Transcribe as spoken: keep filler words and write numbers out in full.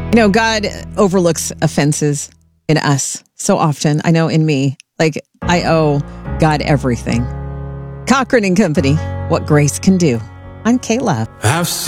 You know, God overlooks offenses in us so often. I know in me, like I owe God everything. Cochran and Company, What Grace Can Do. I'm Kayla. I've seen